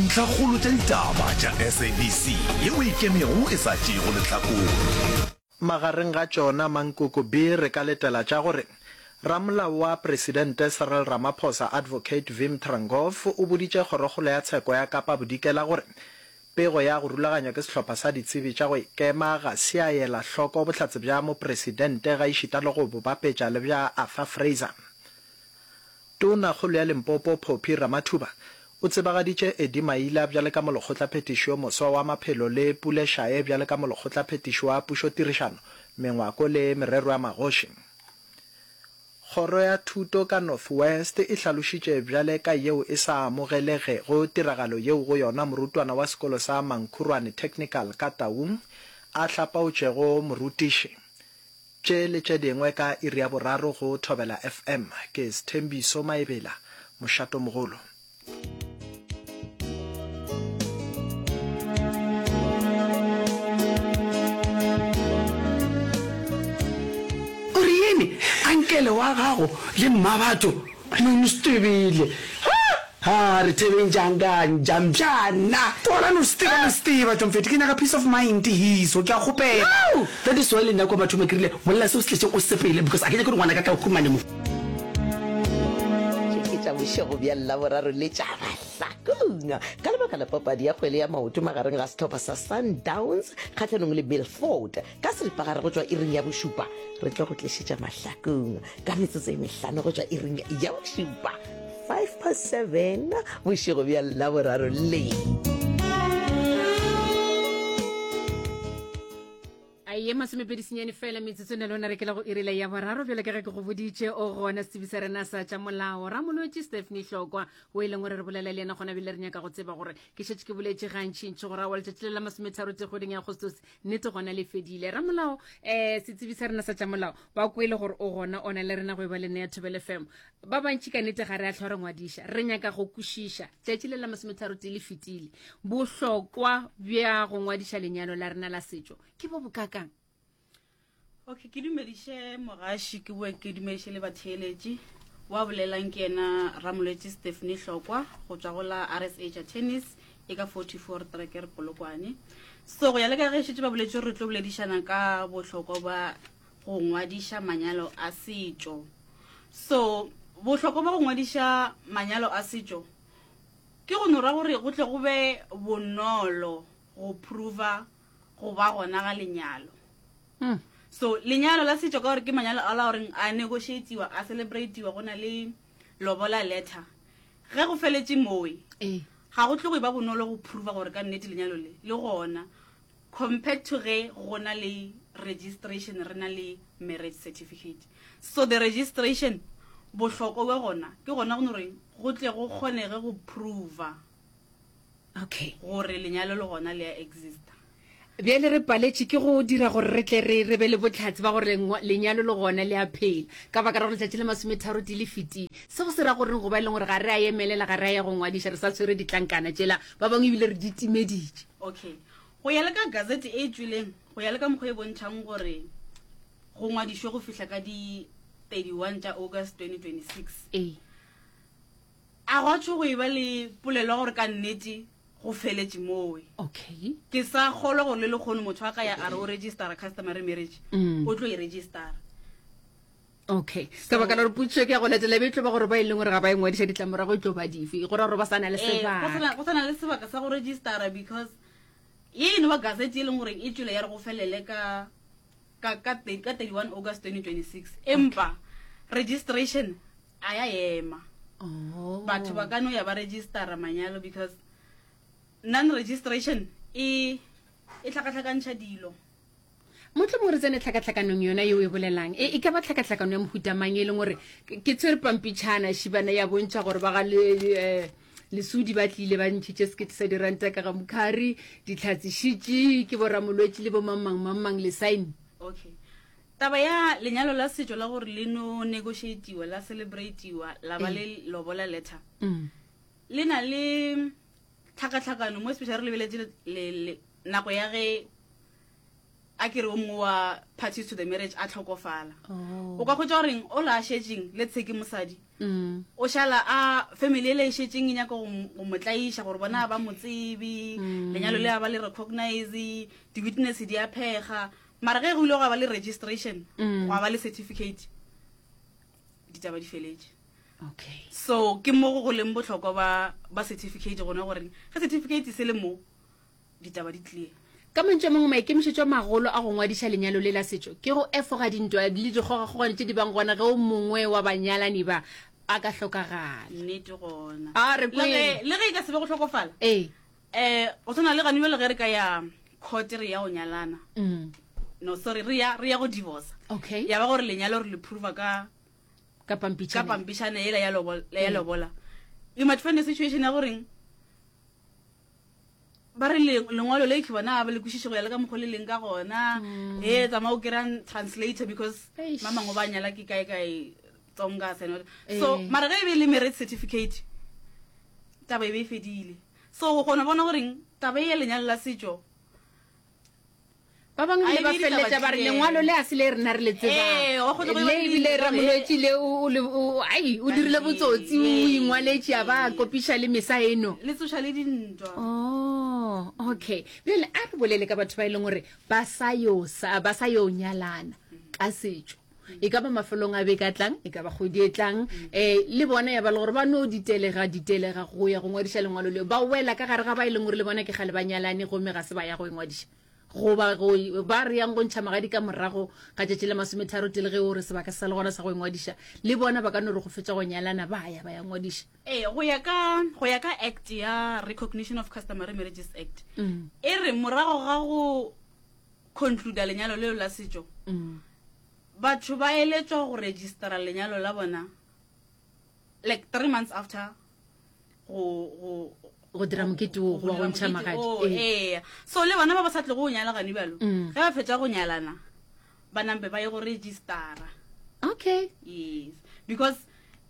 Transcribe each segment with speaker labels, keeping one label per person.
Speaker 1: dintlhakgolo tša ditaba tša SABC yeo e kemego e sa tšego lehlakore.
Speaker 2: Magareng ga tšona Mankoko B re ka letela tša gore ramolao wa presidente Cyril Ramaphosa advocate Wim Trengov o boditše kgorokgolo ya tsheko ya Kapa Bodikela gore pego ya go rulaganywa ke sehlopha sa ditsebi tša go ikema ga se a ela hloko bohlatse bja mo presidente ga išita le go bobapetša le bja Arthur Fraser. Tona kgolo ya Limpopo Phophi Ramathuba o tsebagaditše Eddie Maila bjale ka molokgotla phetišo moswa wa maphelo le Pule Shae bjale ka molokgotla phetišo wa pušo tirišano mengwako le merero ya magoši. Kgoro ya thuto ka Northwest e hlalošitše bjale ka yeo e sa amogelege go tiragalo yeo go yona morutwana wa sekolo sa Mankhurwane Technical ka Taung a hlapaotšego morutiši. Tše le tše dingwe ka iri ya boraro go Thobela FM ke Sthembiso Maebela mošato mogolo.
Speaker 3: Ankele wa gago le mmabatho no stebile ha re tebeng jangang jamjana
Speaker 4: Tola no Steve Tomfeti ke nyaka peace of mind hiso ke a gopela.
Speaker 3: that is why le nna kwa batho makrile molla se o sletse o sepele because a ke ke ngwana ka ka khumane mo
Speaker 5: tsa bošego bja laboraro le tša mahlakong ka lebaka la papadi ya kgwele ya maoto magareng ga setlhopha sa Sundowns kgatlhanong le Milford ka seripagare go tšwa iring ya bošupa re tlo go tlišetša mahlakong ka metsotso e mehlano go tšwa iring ya bošupa 5:07 bošego bja laboraro le
Speaker 6: ye masomepedisenyane fela metsotso ne lona re ke la go irile ya boraro bjale ke ge ke go boditše o gona setsebi rena sa tša molao ramolwetši Stephanie Hlokwa o e leng gore re bolela le ena gona bile re nyaka go tseba gore ke šetše ke boletše gantšintši gore a wa letšatši le la masometharo tše kgweding ya Agostose nnete gona le fedile ramolao setsebi sa rena sa tša molao ba kwele gore o gona ona le rena go e ba le ne ya Thobela FM ba bantši ka nnete ga re a tlhwa re ngwadiša re nyaka go kwešiša tšatši le la masometharo tše le fetile bohlokwa bja go ngwadiša lenyalo la rena la setšo ke bo bokakang.
Speaker 7: Okay, ke dumediše mogaši ke bue ke dumediše le batheeletši wa bolelang ke ena Ramolwetši Stephanie Hlokwa go tšwa go la RSH Tennis e ka 44 Tracker Polokwane. So go ya le ka ge šetše ba boletše re tlo boledišana ka bohlokwa ba go ngwadiša manyalo a setšo. So bohlokwa ba go ngwadiša manyalo a setšo ke go nora gore go tle go be bonolo go prova go ba gona ga lenyalo. So lenyalo la setšo ka gore ke manyalo a la gore a negotiatiwa a celebratiwa go na le lobola letter ge go feletše moe ga go tle go ba bonolo go prova gore ka nnete lenyalo le gona compared to ge go na le registration re na le marriage certificate. So the registration bohlokwa ba gona ke gona go gore go tle go kgonege go prova gore lenyalo le gona le a exista.
Speaker 6: Bjale re paletše ke go dira gore re tle re be le botlhatsi ba gore lenyalo le gona le a phela ka baka ra go letšatši le masometharo di le fetile se go se ra gore go ba e leng gore ga re a emelela ga re a ya go ngwadiša re sa tshwere ditlankana tšela ba bangwe ebile re di timeditše.
Speaker 7: Okay, go ya le ka gazette e tswileng go ya le ka mokgwa e bontšhang gore go ngwadišwe go fihla ka di 31 tša August 2026 a go tšho go e ba le polelo gore ka nnete go feletše moe.
Speaker 6: Okay,
Speaker 7: ke sa kgolwa gore le le kgone motho wa ka ya a re o registera customary marriage o tlo e registera.
Speaker 6: Okay, ka baka la re putšo ke ya go letela be tlo ba gore ba e leng gore ga ba e ngwadiša ditlamorago e tlo ba dife gore gore ba sa na le sebaka
Speaker 7: go sana le sebaka sa go registera because ye eno ba gazette e leng gore e tswile ya re go felele ka 31 August 2026 empa registration a ya ema. Batho ba ka no ya ba registera manyalo because non-registration e tlhakatlhakantšha dilo.
Speaker 6: motho mo re tsene tlhakatlhakanong yona yeo e bolelang e ka ba tlhakatlhakano ya mohutamang e leng gore ke tswere pampitšhana šibana ya bontšha gore ba ga lesudi ba tlile ba ntšhitše sekete sa diranta ka ga mokhari ditlhatsišitše ke boramolwetši le bo mamang le sign.
Speaker 7: Okay, taba ya lenyalo la setšo la gore le no negotiatiwa la celebratiwa la ba le lobola letter le na le tlhakatlhakano mo especially re lebeletse nako ya ge a kere o mongwe wa parties to the marriage a tlhokofala o ka khotsa goreng o la shetseng let's say ke mosadi o shala a family le shetseng nya go motlaisha gore bona ba motsebi lenyalo le ba le recognize di witness di a phega mara ge go ile go ba le registration go ba le certificate di taba di feletse.
Speaker 6: Okay.
Speaker 7: So ke mo go leng botlhokwa ba certificate gone gore ge certificate se le mo ditaba di clear.
Speaker 6: Ka mantse mongwe maikemišetšo magolo a go ngwadiša lenyalo le la setšo ke go efoga dintwa le dikgogakgogane tše di bang gona ge o mongwe wa banyalani ba a ka hlokagala.
Speaker 7: Nnete gona
Speaker 6: A re
Speaker 7: le ge e ka sebe go tlhokofala go tshwana le ganibele ge re ka ya court re ya go nyalana no sorry re ya go divorce.
Speaker 6: Okay.
Speaker 7: Ya ba gore lenyalo re le prova ka pampitšhane ela ya lobola. You might find a situation ya goreng ba re lengwalo le ke bona ba le kušišego ya le ka mokgwa le leng ka gona tsamao kry-ang translator because mama ngo ba nyala ke kae tsonga seno so mara ge e be le marriage certificate taba e be e fedile so go kgona bona goreng taba e lenyalo la setšo
Speaker 6: ba bangwe le ba felletša ba re lengwalo le a se le rena re le tsebang le ebile ramolwetši le o dirile botsotsi o ingwaletše a ba kopiša le mesa eno
Speaker 7: le tsoša le dintwa.
Speaker 6: Okay bjale a re bolele ka batho ba e leng gore ba sa yo nyalana ka setšo e ka ba mafelong a beka tlang e ka ba kgwedi e tlang le bona ya ba le gore ba no ditelega go ya go ngwadiša lengwalo leo ba wela ka gare ga ba e leng gore le bona ke gale ba nyalane gomme ga se ba ya go ngwadiša ba re yang go ntšha magadi ka morago ka tšatši le 30 tele ge o re sebaka sa le gona sa go ngwadiša le bona ba ka no re go fetša go nyalana ba ya ngwadiša.
Speaker 7: Go ya ka act ya Recognition of Customary Marriages Act e re morago ga go conclude lenyalo leo la setšo batho ba eletswa go registera lenyalo la bona like 3 months after go
Speaker 6: dira mokete go ntšha magadi.
Speaker 7: So le bana ba ba sa tle go nyala gane balo ge ba fetša go nyalana ba nampe ba ye go registera.
Speaker 6: Okay.
Speaker 7: Yes because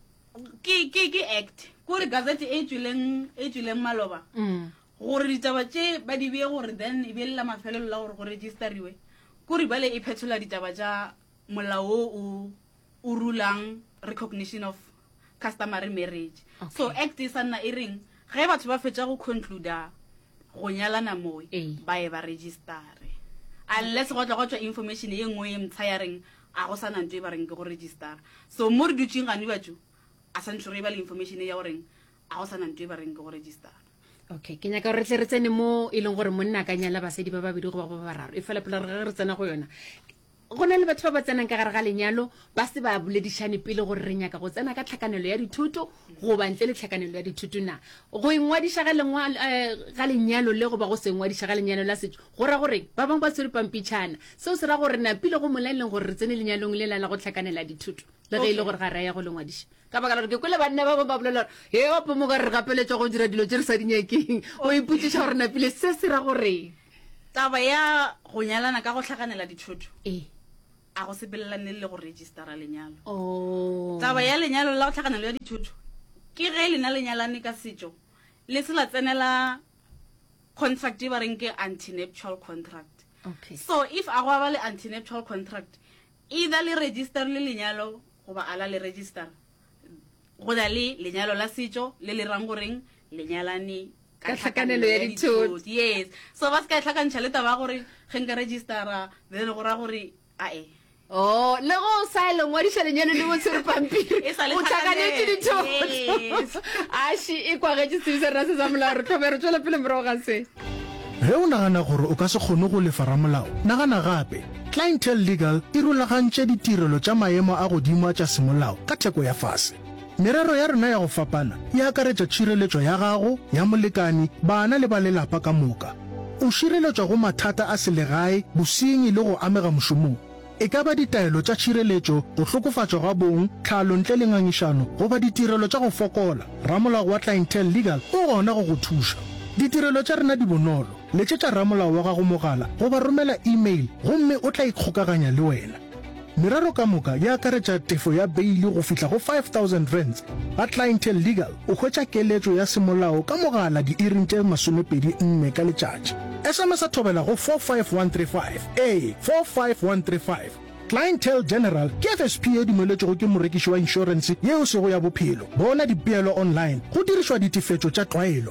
Speaker 7: ke act gore gazette e tswileng maloba gore ditaba tše ba di bee gore then e belela mafelelo la gore go registeriwe kore bale e phetola ditaba tša molao o rulang Recognition of Customary Marriage. So act e sa nna e reng ge batho ba fetša go concluda go nyalana moe ba e ba registere unless go tla go tswa information e nngwe e mtsha ya reng a go sana ntwe ba reng ke go registera so mo re dutšeng gane batho a santse re ba le information ya goreng a go sana ntwe ba reng ke go registera.
Speaker 6: Okay ke nyaka gore tle re tsene mo e leng gore monna ka nyala basedi ba babedi go ba bararo e fela pela re tsena go yona go na le batho ba ba tsenang ka gare ga lenyalo ba se ba boledišane pele gore re nyaka go tsena ka tlhakanelo ya dithuto go ba ntle le tlhakanelo ya dithuto na go ingwadiša ga lenyalo le go ba go se ngwadiša ga lenyalo la setšo go ra gore ba bangwe ba tshwere pampitšhana seo se ra gore na pele go molaeleng gore re tsene lenyalong le la go tlhakanela dithuto le ge e le gore ga re ya go le ngwadiša ka baka la gore ke kwele banna ba bangwe ba bolela gore he opo mo ka re gapeletswa go dira dilo tse re sa dinyakeng o ipotšiša gore na pele se se ra gore
Speaker 7: taba ya go nyalana ka go tlhakanela dithuto a go sepelelane le go registera lenyalo. Taba ya lenyalo la go tlhakanelo ya dithuto ke ge lena lenyalane ka setšo le se la tsenela contract e ba reng ke antinuptial contract. So if a go ba le antinuptial contract either le register le lenyalo goba ala le register go da le lenyalo la setšo le le rang goreng lenyalane
Speaker 6: ka tlhakanelo ya dithuto.
Speaker 7: Yes so ba se ka tlhakantšha le taba gore ge nka registera then go ra gore
Speaker 6: le go sa le ngwadiša lenyalo le botshwere pampiri o tlhakanetse dithoto aši e kwagetše tsebisa rena se sa molao re tlhobe re tswela pele morago ga se
Speaker 2: ge o nagana gore o ka se kgone go lefa ramolao nagana gape Clientele Legal e rulagantše ditirelo tša maemo a godimo tša semolao ka theko ya fase. Merero ya rena ya go fapana e akaretša tšhireletšo ya gago ya molekani bana le ba lelapa ka moka o šireletšwa go mathata a selegae bosenyi le go amega mošomong e ka ba ditaelo tša tšhireletšo go hlokofatšwa ga bong tlhalo ntle le ngangišano goba ditirelo tša go fokola ramolao wa Clientele Legal o gona go go thuša. Ditirelo tša rena di bonolo letšetša ramolao wa gago mogala goba romela email gomme o tla ikgokaganya le wena. Merero ka moka ya akaretša tefo ya beili go fihla go 5,000 rands. Ga Clientele Legal o hwetša keletšo ya semolao ka mogala di iring tše 24 ka letšatši.
Speaker 8: SMS a thobela go 45135 a 45135. Clientele General ke FSP e dumeletswego ke morekiši wa insurance yeo sego ya bophelo. Bona dipeelo online go dirišwa ditifetšo tša tlwaelo.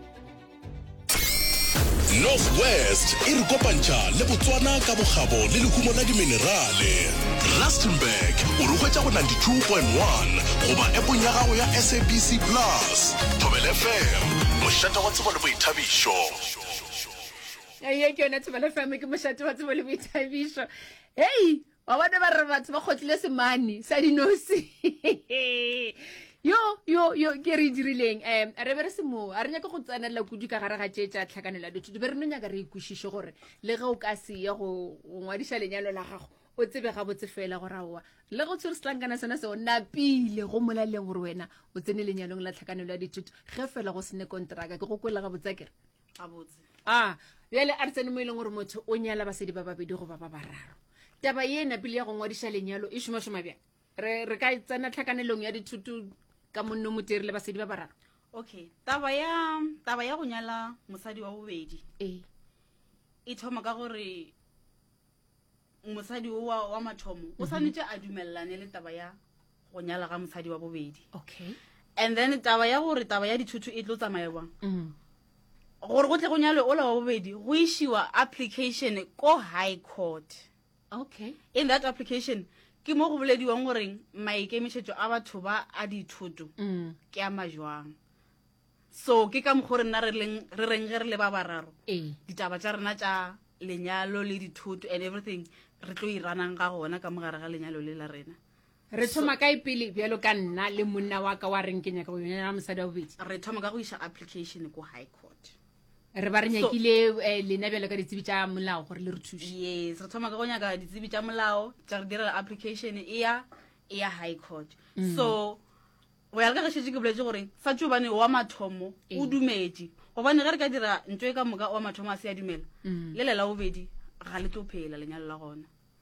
Speaker 1: Northwest e re kopantšha le Botswana ka bogabo le lehumo la diminerale. Rustenburg o re hwetša go 92.1 goba appong ya gago ya SABC Plus. Thobela FM mošate wa tsebo le boithabišo.
Speaker 6: ye ke yona Thobela FM ke mošate wa tsebo le boithabišo. Hei wa bona ba re batho ba kgotlile semane sa dinosi. yo ke re dirileng re be re se mo a re nyaka go tsanela kudu ka gare ga tšetša tlhakanela dithuto be re no nyaka re ikušiše gore le ge o ka se ya go ngwadiša lenyalo la gago o tsebe ga botse fela gore aowa le go tshwere setlankana sona seo napile go molaleng gore wena o tsene lenyalong la tlhakanelo ya dithuto ge fela go sene kontraka ke go kwela ga botse kere bjale a re tsene mo e leng gore motho o nyala basedi ba babedi go ba ba bararo taba ye napile ya go ngwadiša lenyalo e šomašoma bjang re ka tsena tlhakanelong ya dithuto ka monno moteri le basedi ba bararo.
Speaker 7: Okay, taba ya go nyala mosadi wa bobedi e thoma ka gore mosadi wa mathomo o swanetse a dumellane le taba ya go nyala ga mosadi wa bobedi.
Speaker 6: Okay,
Speaker 7: and then taba ya dithuto e tlo tsamaya bang gore go tle go nyalwe ola wa bobedi go ishiwa application ko high court.
Speaker 6: Okay,
Speaker 7: in that application ke mo go bolediwang gore maikemišetšo a batho ba a dithuto ke a majwang. So ke ka mokgwa rena re reng ge re le ba bararo ditaba tša rena tša lenyalo le dithuto and everything re tlo iranang ga gona ka mogare ga lenyalo le la rena.
Speaker 6: re thoma ka ipele bjalo ka nna le monna wa ka wa reng ke nyaka go nyala mosadi wa bobedi.
Speaker 7: Re thoma ka go isha application ko high court.
Speaker 6: Re ba re nyakile lena bjalo ka ditsebi tša molao gore le re thuše.
Speaker 7: Yes, re thoma ka go nyaka ditsebi tša molao tša re dira application e ya high court. So go ya le ka ge šetše ke boletse gore sa tšo bane wa mathomo o dumetše gobane ge re ka dira ntho e ka moka wa mathomo a se ya dumela le lela bobedi ga le tlo phela lenyalo la gona.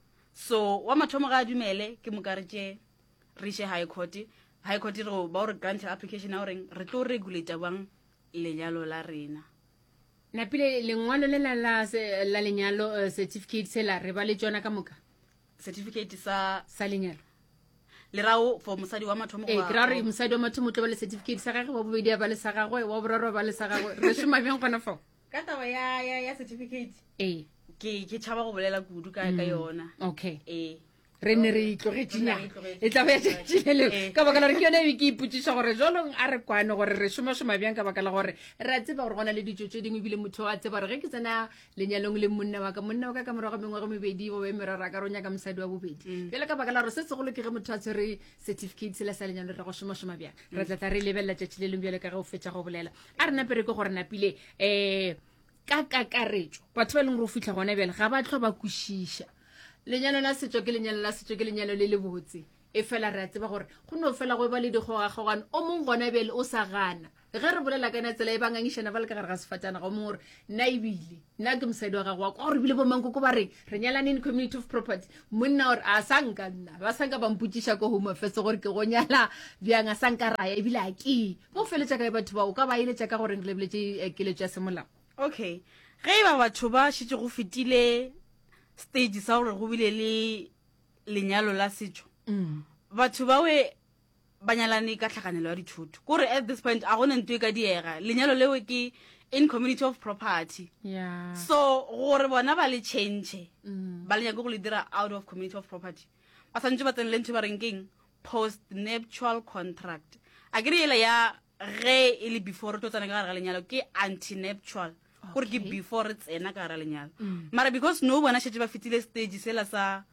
Speaker 7: So wa mathomo ga a dumele ke moka re tše re ishe high court re go ba gore grant application ya goreng re tlo regulate bang lenyalo la rena.
Speaker 6: Napile lengwalo le la lenyalo certificate se la re ba le tsona ka moka
Speaker 7: certificate sa
Speaker 6: lenyalo
Speaker 7: le rao for mosadi wa mathomo
Speaker 6: ke ra re mosadi wa mathomo tlo ba le certificate sa gagwe wa bobedi ba le sa gagwe wa boraro ba le sa gagwe re shoma bjang gona fo
Speaker 7: ka taba ya certificate ke tšhaba go bolela kudu ka yona.
Speaker 6: Okay, re ne re itlogetšenya e tla ba tšhelele ka baka la re ke yone e ke ipotšiša gore jolong a re kwane gore re šomašoma bjang ka baka la gore re a tseba gore gona le ditšo tše dingwe ebile motho a tseba gore ge ke tsena lenyalong le monna wa ka ka morago mengwago mebedi bo meraro a ka re o nyaka mosadi wa bobedi bjale ka baka la gore se segolo ke ge motho a tshwere certificate sela sa lenyalo re go šomašoma bjang re tlatla re lebelela tšatši le leng bjale ka ge o fetša go bolela a re napere ke gore napile ka kakaretšo batho ba e leng gore o fitlha gona bjale ga ba tlho ba kwešiša lenyalo la setšo ke lenyalo la setšo ke lenyalo le le botse e fela re a tseba gore go no fela go ba le dikgogakgogane o mongwe gona bjale o sa gana ge re bolela ka ena tsela e bangangišana ba le ka gare ga sefatanaga o mongwe gore nna ebile nna ke mosadi wa gago wa kwa gore ebile bomankoko ba reng re nyalane in community of property monna gore a sanka nna ba sanka bampotšiša ko home affairs gore ke go nyala bjang a sanka raya ebile a ke mo feletša kae batho ba o ka ba eletša ka gore re lebeletše keletšo ya semolao.
Speaker 7: Okay, ge e ba batho ba šetše go fetile stage sa gore go bile le lenyalo la setšo batho bawe ba nyalane ka tlhakanelo ya dithuto kore at this point a gona ntho e ka diega lenyalo leo ke in community of property. So gore bona ba le change ba le nyaka go le dira out of community of property ba santse ba tsenele ntho ba reng keng post nuptial contract a ke re ela ya ge e le before to tsana ka gare ga lenyalo ke anti nuptial gore ke before tsena ka gare lenyalo mara because no bona šetse ba fetile stage sela sa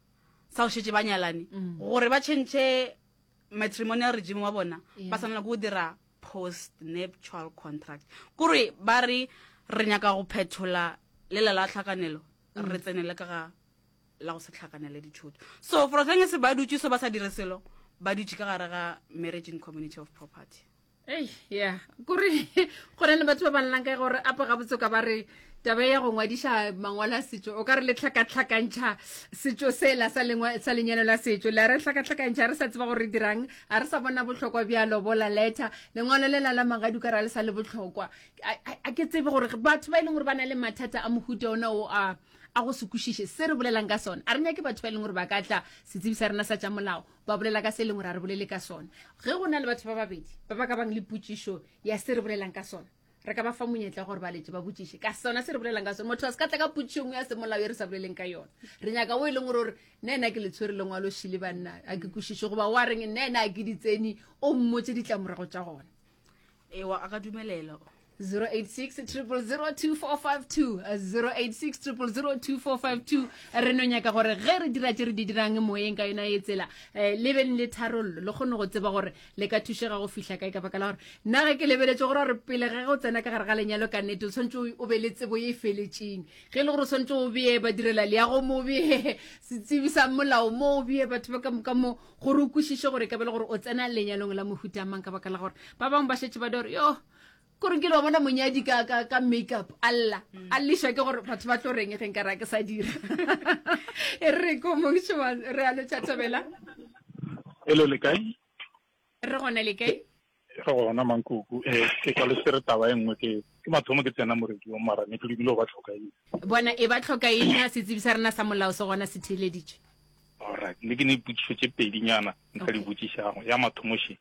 Speaker 7: go šetse ba nyalane gore ba change matrimonial regime wa bona ba sanela go dira post nuptial contract gore ba re nyaka go phethola lela la tlhakanelo re tsenele ka ga la go se tlhakanele dithuto. So for thing se ba dutse so ba sa dire selo ba dutse ka gare ga marriage in community of property.
Speaker 6: ya kore go na le batho ba ba nlang ka gore apa ga botso ka ba re taba ya go ngwadisha mangwala a setso o ka re le tlhakatlhakantšha setso sela sa lenyalo la setso le re tlhakatlhakantšha re sa tseba gore dirang a re sa bona botlhokwa bjalo bola letter lengwalo le la magadi ka ra le sa le botlhokwa a ke tsebe gore batho ba e leng gore ba na le mathata a mohuta ona o a go se kwešiše se re bolelang ka sona a re nyake batho ba e leng gore ba ka tla setsebi sa rena sa tša molao ba bolela ka se e leng gore a re bolele ka sona ge go na le batho ba babedi ba ba ka bang le putsišo ya se re bolelang ka sona re ka ba fa monyetla gore ba letse ba botsiše ka sona se re bolelang ka sona motho a se ka tla ka putsišong ya semolao e re sa boleleng ka yona re nyaka o e leng gore nne ena ke letshwere lengwalo šile banna a ke kwešiše goba wa reng nne ena a ke ditseni o mmotse ditlamorago tša gona
Speaker 7: ewa a ka dumelela
Speaker 6: 086 086 re no nyaka gore ge re dira tše re di dirang moyeng ka yona e tsela le beng le tharollo le kgone go tseba gore le ka thušega go fihla kae ka baka la gore nna ge ke lebeletse gore gore pele ge go tsena ka gare ga lenyalo ka nnete o tshwanetse o be le tsebo ye e feletseng ge le gore o tshwanetse o beye ba direla leago mo beye setsebi sa molao mo o beye batho ba ka mo gore o kwešiše gore ka bele gore o tsena lenyalong la mohuta mang ka baka la gore ba bangwe ba šetse ba di gore yo kore ke lo bona monyadi ka makeup alla a lišwa ke gore batho ba tlo reng ge nka ra ke sa dira e re ko mošwa re a lo tšhatabela
Speaker 9: hello le kae
Speaker 6: re gona le kae
Speaker 9: re gona Mankuku ke ka le sere taba engwe ke mathomo ke tsena moreki o mara ne ke dilo ba tlhoka eng
Speaker 6: bona e ba tlhoka eng a setsebi sa rena sa molao se gona se theleditše
Speaker 9: alright le ke ne iputšišo tše pedinyana nka di botšišago ya mathomoši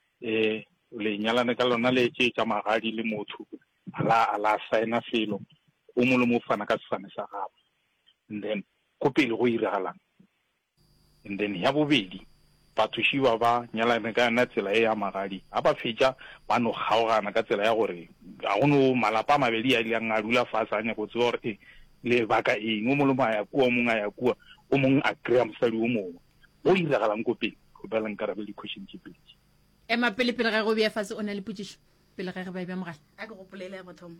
Speaker 9: le nyalane ka lona le tše tša magadi le motho a la saena felo o mo le mo fana ka sefane sa gago and then ko pele go iragalang and then ya bobedi batho šiwa ba nyalane ka yona tsela e ya magadi a ba fetša ba no kgaogana ka tsela ya gore ga go no malapa a mabedi a ileng a dula fase a nyako tseba gore le baka eng o mo le mo a ya kua o mongwe a ya kua o mongwe a kry-a mosadi o mongwe o iragalang ko pele go belang karabele di-question tše pedi
Speaker 6: ema pele ga go bea fase o na le putsišo pele ga ge ba e bea mogala
Speaker 7: a ke gopolela ya mathomo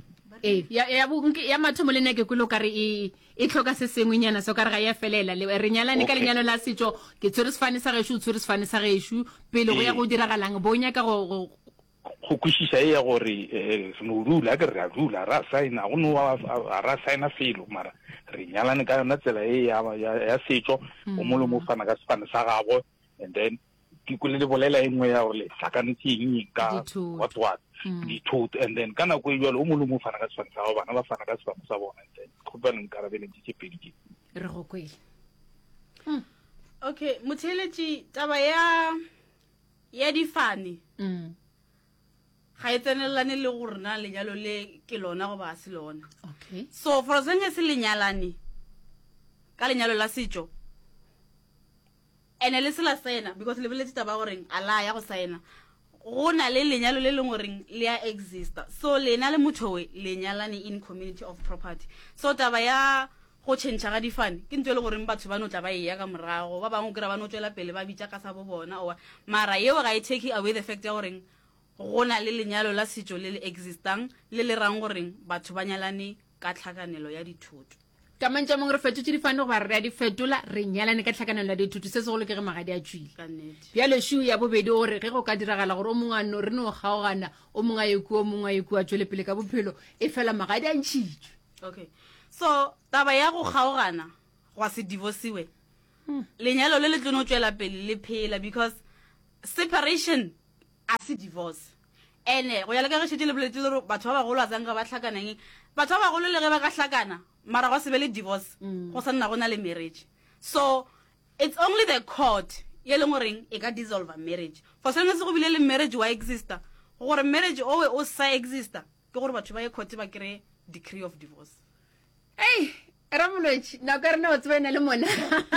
Speaker 6: ya mathomo le neke kwele o kare e tlhoka se sengwenyana se o kare ga ya felela re nyalane ka lenyalo la setso ke tshwere sefane sa gešo o tshwere sefane sa gešo pele go ya go diragalang bo nyaka go
Speaker 9: kwešiša e ya gore no dula ke re a dula ra saena go no a ra saena felo mara re nyalane ka yona tsela e ya setso o mo le mo fana ka sefane sa gago and then ke kwele le bolela e nngwe ya gore le hlakanetse eng ka what dithoto and then ka nako e jalo o mo le mo fana ka sefane sa gago bana ba fana ka sefane sa bona and then kgopeleng karabeleng tše pedi ke
Speaker 6: re go kwele
Speaker 7: okay motheletši taba ya difane ga e tsenelelane le gore na lenyalo le ke lona go ba se lona
Speaker 6: okay
Speaker 7: so for example se lenyalane ka lenyalo la setso ene le sela sena because le boletse taba goreng a la ya go saena go na le lenyalo le leng goreng le a exista so lena le motho we lenyalane in community of property so taba ya go tšhentšha ga difane ke ntse le goreng batho ba no tla ba e ya ka morago ba bangwe kry-a ba no tswela pele ba bitša ka sa bo bona mara yeo ga e take away the fact ya goreng go na le lenyalo la setso le le existang le le rang goreng batho ba nyalane ka tlhakanelo ya dithoto
Speaker 6: ka mantša mongwe re fetotše difane go ba re a di fetola re nyalane ka tlhakanelo ya dithuto se segolo ke ge magadi a tswile bjale šiu ya bobedi gore ge go ka diragala gore o mongwe a no re no kgaogana o mongwe a ekua o mongwe a ekua a tswele pele ka bophelo e fela magadi a ntšhitšwe
Speaker 7: okay so taba ya go kgaogana go se divorciwe lenyalo le le tlo no tswela pele le phela because separation a se divorce ene go ya le ka ge šetse le boletse le batho ba bagolo a tsang ga ba tlhakanang batho ba bagolo le ge ba ka tlhakana mara go se be le divorce go sa nna go na le marriage so it's only the court ye leng goreng e ka dissolve marriage for sone se go bile le marriage wa exista gore marriage owe o sa exista ke gore batho ba ye court ba kry decree of divorce
Speaker 6: ramolwetši nako re ne o tsebena le mona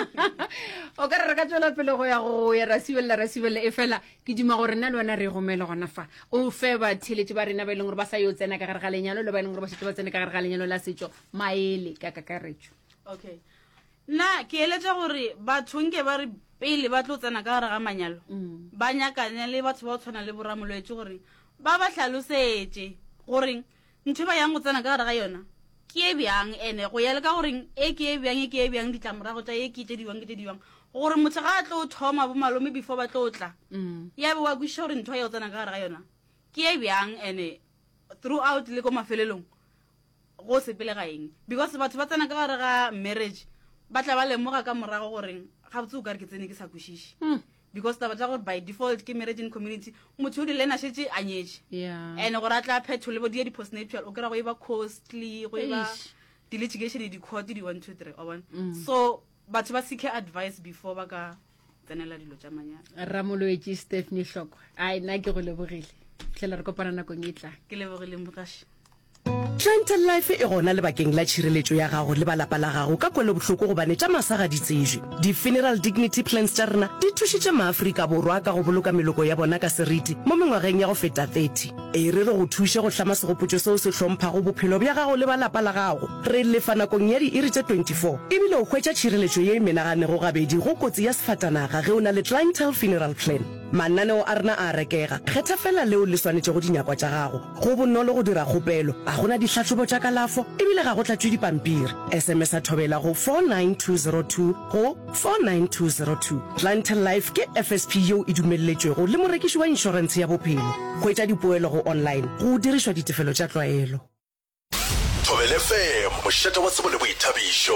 Speaker 6: o ka re re ka tswela pele go ya ra sibelela e fela ke dima gore nna le wena re gomele gona fa o fe batheletši ba rena ba e leng gore ba sa yo tsena ka gare ga lenyalo le ba e leng gore ba šetse ba tsene ka gare ga lenyalo la setso maele ka kakaretšo
Speaker 7: okay nna ke eletša gore batho nke ba re pele ba tlo tsena ka gare ga manyalo ba nyakane le batho ba o tshwana le boramolwetši gore ba ba hlalosetše gore ntho ba yang go tsena ka gare ga yona ke e bjang ene go ya le ka goreng e ke e bjang ditlamorago tša e ke tše diwang gore motho ga a tlo thoma bo malome before ba tlo tla ya be wa kwešiša gore ntho ya o tsena ka gare ga yona ke e bjang ene throughout le ko mafelelong go sepele ga eng because batho ba tsena ka gare ga marriage ba tla ba lemoga ka morago gore ga botse o ka re ke tsene ke sa kwešiše because taba tsa gore by default ke marriage in community motho o di lena šetse a nyetše and gore a tla phetho le bo dia di-postnatual o kry-a go e ba costly go e ba di-litigation di-court di 1 2 3 o bona so batho ba seeke advice before ba ka tsenela dilo tša manyalo
Speaker 6: ramolwetse Stephanie Hlokwa ai nna ke go lebogile tlhela re kopana nakong e tlang
Speaker 7: ke lebogile mogaši
Speaker 5: Clientele Life e gona le bakeng la tšhireletšo ya gago le balapa la gago ka kwele bohloko gobane tša masa ga di tsejwe di-funeral dignity plans tša rena di thušitše maafrika borwa ka go boloka meloko ya bona ka seriti mo mengwageng ya go feta 30 e re re go thuše go hlama segopotšo seo se hlomphago bophelo bja gago le balapa la gago re lefa nakong ya di-iri tše 24 ebile o hwetša tšhireletšo ye e menaganego gabedi go kotsi ya sefatanaga ge o na le clientele funeral plan mananeo a rena a rekega kgetha fela leo le swanetše go dinyakwa tša gago go bonolo go dira kgopelo a gona ditlhatlhobo tša kalafo ebile ga go tlatšwe dipampiri sms a thobela go 49202 go 49202 clientele life ke FSP yeo e dumelletšwego le morekiši wa inšorense ya bophelo go etša dipoelo go online go dirišwa ditefelo tša tlwaelo
Speaker 1: Thobela FM mošate wa tsebo le boithabišo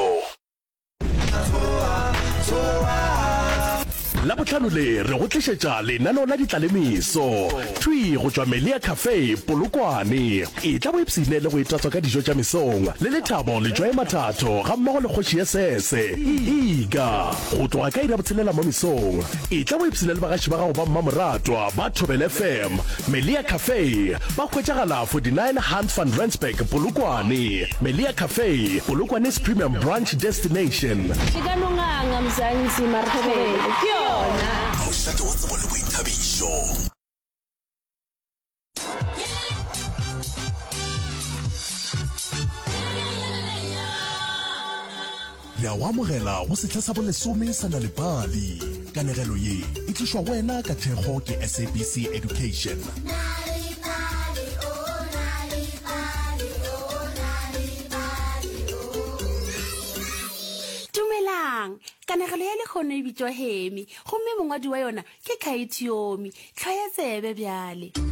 Speaker 1: la botlhano le re go tlišetša lenaneo la ditlalemiso twi go tšwa Melia Cafe Polokwane e tla bo ipsine le go itatswa ka dijo tša mesong le lethabo le tšwa e mathato ga mmogo le kgoši ya sese iga go tloga ka ira botshelela mo mesong e tla bo ipsine le bagaši ba gago ba mmamoratwa ba Thobela FM Melia Cafe ba hwetšagala 49 Hans van Rensburg Polokwane Melia Cafe Polokwane's premium brunch destination
Speaker 10: Shikanunganga Mzansi Marthobele
Speaker 1: mošate wa tsebo le boithabišo le a o amogela go setlha sa bolesome sa na le pali kanegelo ye e tlišwa wena ka thekgo ke SABC Education
Speaker 10: kanegelo ya lekgono e bitswa Hemi gomme mongwadi wa yona ke Kaitiomi tlhwa ya tsebe bjale